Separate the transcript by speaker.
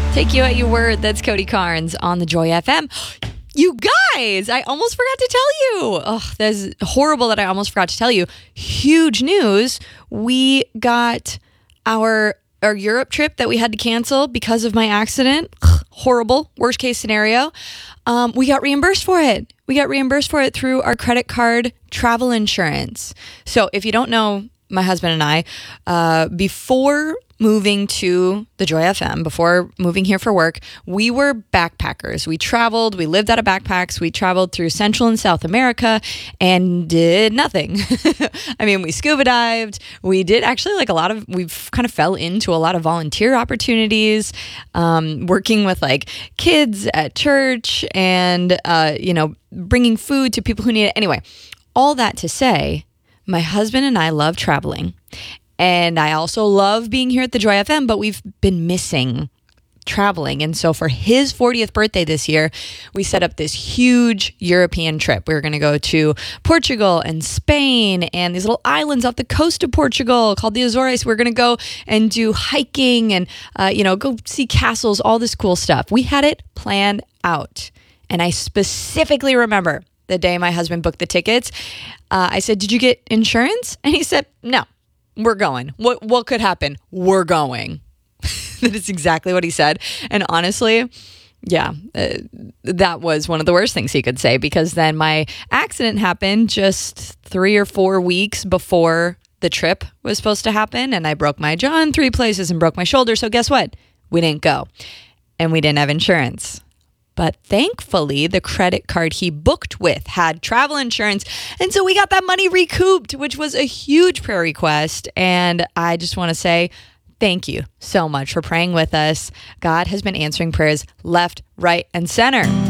Speaker 1: Take you at your word. That's Cody Carnes on the Joy FM. You guys, I almost forgot to tell you. Oh, that's horrible that I almost forgot to tell you. Huge news. We got our Europe trip that we had to cancel because of my accident. Horrible. Worst case scenario. We got reimbursed for it. We got reimbursed for it through our credit card travel insurance. So if you don't know, my husband and I, before moving to the Joy FM, before moving here for work, we were backpackers. We traveled, we lived out of backpacks. We traveled through Central and South America and did nothing. I mean, we scuba dived. We did actually we've kind of fell into a lot of volunteer opportunities, working with like kids at church and, bringing food to people who need it. Anyway, all that to say, my husband and I love traveling. And I also love being here at the Joy FM, but we've been missing traveling. And so for his 40th birthday this year, we set up this huge European trip. We were going to go to Portugal and Spain and these little islands off the coast of Portugal called the Azores. We're going to go and do hiking and, go see castles, all this cool stuff. We had it planned out. And I specifically remember the day my husband booked the tickets. I said, "Did you get insurance?" And he said, "No. We're going. What could happen? We're going." That is exactly what he said. And honestly, that was one of the worst things he could say, because then my accident happened just 3 or 4 weeks before the trip was supposed to happen. And I broke my jaw in 3 places and broke my shoulder. So guess what? We didn't go. And we didn't have insurance. But thankfully, the credit card he booked with had travel insurance. And so we got that money recouped, which was a huge prayer request. And I just want to say thank you so much for praying with us. God has been answering prayers left, right, and center.